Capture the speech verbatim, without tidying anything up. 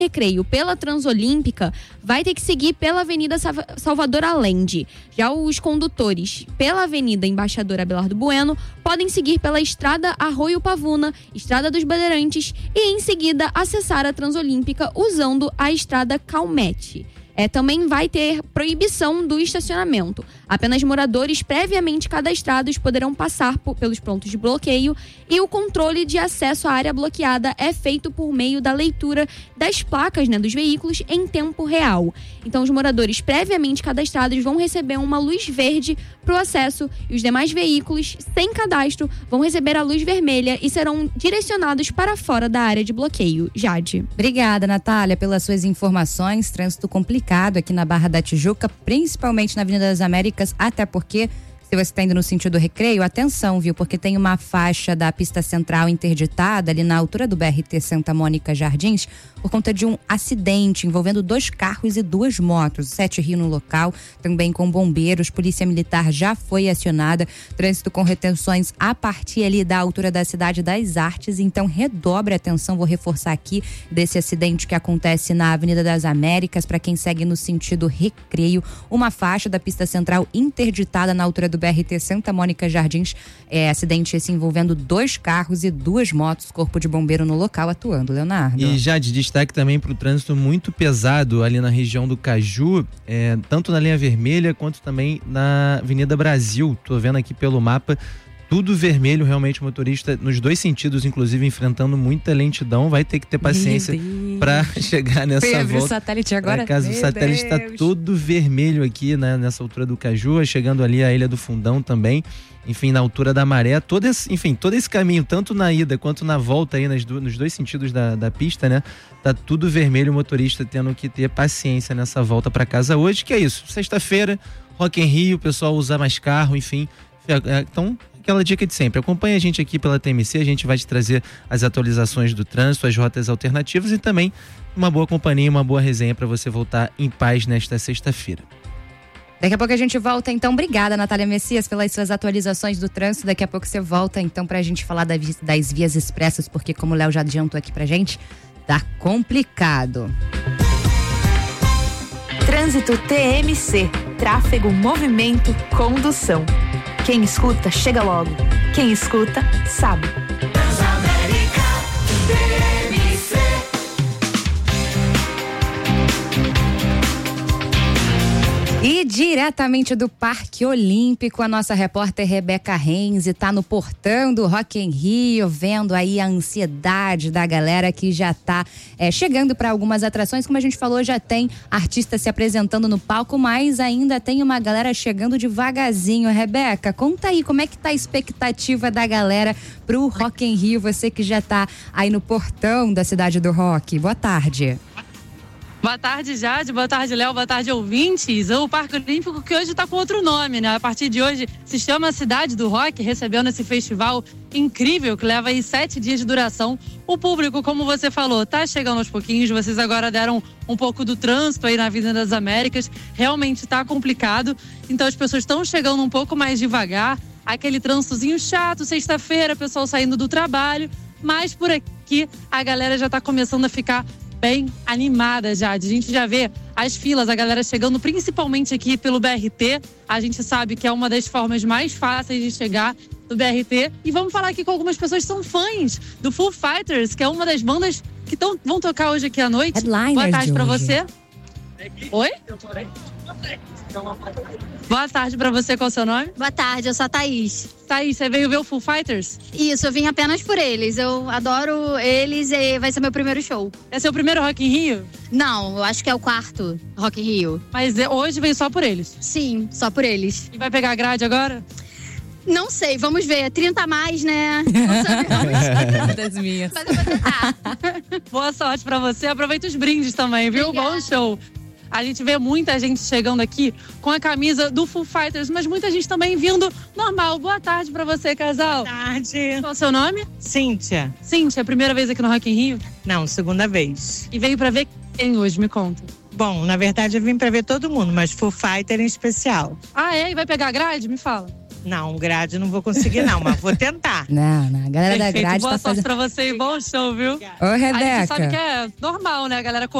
Recreio pela Transolímpica vai ter que seguir pela Avenida Salvador Allende. Já os condutores pela Avenida Embaixador Abelardo Bueno podem seguir pela Estrada Arroio Pavuna, Estrada dos Bandeirantes e em seguida acessar a Transolímpica usando a Estrada Calmette. É, também vai ter proibição do estacionamento. Apenas moradores previamente cadastrados poderão passar por, pelos pontos de bloqueio e o controle de acesso à área bloqueada é feito por meio da leitura das placas, né, dos veículos em tempo real. Então, os moradores previamente cadastrados vão receber uma luz verde para o acesso e os demais veículos sem cadastro vão receber a luz vermelha e serão direcionados para fora da área de bloqueio. Jade. Obrigada, Natália, pelas suas informações. Trânsito complicado aqui na Barra da Tijuca, principalmente na Avenida das Américas, até porque se você está indo no sentido Recreio, atenção, viu? Porque tem uma faixa da pista central interditada ali na altura do B R T Santa Mônica Jardins por conta de um acidente envolvendo dois carros e duas motos. Sete Rio no local, também com bombeiros, polícia militar já foi acionada. Trânsito com retenções a partir ali da altura da Cidade das Artes, então redobre a atenção, vou reforçar aqui desse acidente que acontece na Avenida das Américas, para quem segue no sentido Recreio, uma faixa da pista central interditada na altura do B R T Santa Mônica Jardins, é, acidente esse envolvendo dois carros e duas motos, corpo de bombeiro no local atuando, Leonardo. E já de destaque também para o trânsito muito pesado ali na região do Caju, é, tanto na linha vermelha quanto também na Avenida Brasil, tô vendo aqui pelo mapa, tudo vermelho, realmente o motorista nos dois sentidos, inclusive enfrentando muita lentidão, vai ter que ter paciência para chegar nessa Pedro, volta. O satélite agora. Por acaso, o satélite está todo vermelho aqui, né, nessa altura do Caju, chegando ali a Ilha do Fundão também, enfim, na altura da Maré, todo esse, enfim, todo esse caminho, tanto na ida quanto na volta aí, nas do, nos dois sentidos da, da pista, né, tá tudo vermelho, o motorista tendo que ter paciência nessa volta para casa hoje, que é isso, sexta-feira, Rock in Rio, o pessoal usa mais carro, enfim, então aquela dica de sempre, acompanha a gente aqui pela T M C, a gente vai te trazer as atualizações do trânsito, as rotas alternativas e também uma boa companhia, uma boa resenha para você voltar em paz nesta sexta-feira. Daqui a pouco a gente volta, então. Obrigada, Natália Messias, pelas suas atualizações do trânsito. Daqui a pouco você volta, então, pra gente falar das, das vias expressas, porque como o Léo já adiantou aqui pra gente, tá complicado. Trânsito T M C, tráfego, movimento, condução. Quem escuta, chega logo. Quem escuta, sabe. Transamérica T M C. E diretamente do Parque Olímpico, a nossa repórter Rebeca Renzi está no portão do Rock in Rio, vendo aí a ansiedade da galera que já está é, chegando para algumas atrações. Como a gente falou, já tem artistas se apresentando no palco, mas ainda tem uma galera chegando devagarzinho. Rebeca, conta aí como é que tá a expectativa da galera pro Rock in Rio, você que já está aí no portão da cidade do rock. Boa tarde. Boa tarde, Jade. Boa tarde, Léo. Boa tarde, ouvintes. O Parque Olímpico, que hoje está com outro nome, né? A partir de hoje se chama Cidade do Rock, recebendo esse festival incrível que leva aí sete dias de duração. O público, como você falou, tá chegando aos pouquinhos. Vocês agora deram um pouco do trânsito aí na Avenida das Américas. Realmente tá complicado. Então as pessoas estão chegando um pouco mais devagar. Aquele trânsitozinho chato, sexta-feira, pessoal saindo do trabalho. Mas por aqui a galera já tá começando a ficar bem animada já. A gente já vê as filas, a galera chegando principalmente aqui pelo B R T. A gente sabe que é uma das formas mais fáceis de chegar do B R T. E vamos falar aqui com algumas pessoas que são fãs do Foo Fighters, que é uma das bandas que tão, vão tocar hoje aqui à noite. Headliners. Boa tarde pra hoje. você. Oi? Boa tarde pra você, qual é o seu nome? Boa tarde, eu sou a Thaís. Thaís, você veio ver o Foo Fighters? Isso, eu vim apenas por eles. Eu adoro eles e vai ser meu primeiro show. É seu primeiro Rock in Rio? Não, eu acho que é o quarto Rock in Rio. Mas hoje veio só por eles? Sim, só por eles. E vai pegar a grade agora? Não sei, vamos ver. trinta a mais, né? Não sabemos. Das minhas. Mas eu vou tentar. Boa sorte pra você. Aproveita os brindes também, viu? Obrigada. Bom show. A gente vê muita gente chegando aqui com a camisa do Foo Fighters, mas muita gente também vindo normal. Boa tarde pra você, casal. Boa tarde. Qual é o seu nome? Cíntia. Cíntia, primeira vez aqui no Rock in Rio? Não, segunda vez. E veio pra ver quem hoje? Me conta. Bom, na verdade eu vim pra ver todo mundo, mas Foo Fighter em especial. Ah, é? E vai pegar a grade? Me fala. Não, grade não vou conseguir não, mas vou tentar. Não, não. A galera Perfeito, da grade boa tá sorte fazendo... pra você e bom show, viu? Ô, Rebeca. A gente sabe que é normal, né? A galera